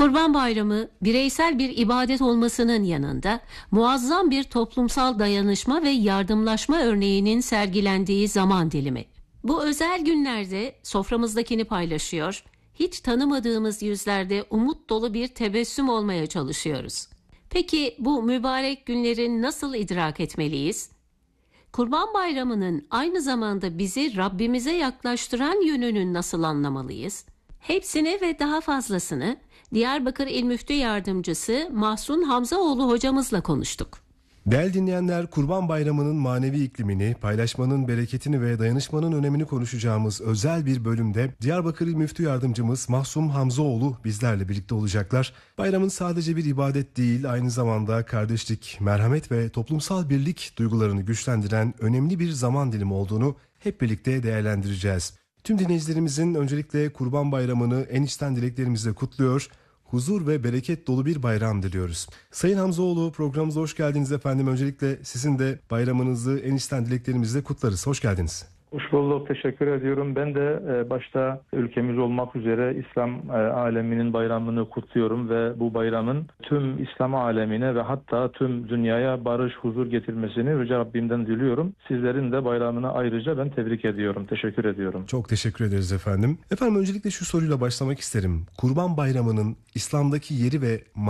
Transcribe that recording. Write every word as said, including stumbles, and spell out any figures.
Kurban Bayramı bireysel bir ibadet olmasının yanında muazzam bir toplumsal dayanışma ve yardımlaşma örneğinin sergilendiği zaman dilimi. Bu özel günlerde soframızdakini paylaşıyor, hiç tanımadığımız yüzlerde umut dolu bir tebessüm olmaya çalışıyoruz. Peki bu mübarek günleri nasıl idrak etmeliyiz? Kurban Bayramı'nın aynı zamanda bizi Rabbimize yaklaştıran yönünü nasıl anlamalıyız? Hepsini ve daha fazlasını Diyarbakır İl Müftü Yardımcısı Mahsun Hamzaoğlu hocamızla konuştuk. Değerli dinleyenler, Kurban Bayramı'nın manevi iklimini, paylaşmanın bereketini ve dayanışmanın önemini konuşacağımız özel bir bölümde Diyarbakır İl Müftü Yardımcımız Mahsun Hamzaoğlu bizlerle birlikte olacaklar. Bayramın sadece bir ibadet değil, aynı zamanda kardeşlik, merhamet ve toplumsal birlik duygularını güçlendiren önemli bir zaman dilimi olduğunu hep birlikte değerlendireceğiz. Tüm dinleyicilerimizin öncelikle Kurban Bayramı'nı en içten dileklerimizle kutluyor. Huzur ve bereket dolu bir bayram diliyoruz. Sayın Hamzaoğlu, programımıza hoş geldiniz efendim. Öncelikle sizin de bayramınızı en içten dileklerimizle kutlarız. Hoş geldiniz. Hoş bulduk, teşekkür ediyorum. Ben de başta ülkemiz olmak üzere İslam aleminin bayramını kutluyorum ve bu bayramın tüm İslam alemine ve hatta tüm dünyaya barış, huzur getirmesini Yüce Rabbimden diliyorum. Sizlerin de bayramını ayrıca ben tebrik ediyorum, teşekkür ediyorum. Çok teşekkür ederiz efendim. Efendim öncelikle şu soruyla başlamak isterim. Kurban Bayramı'nın İslam'daki yeri ve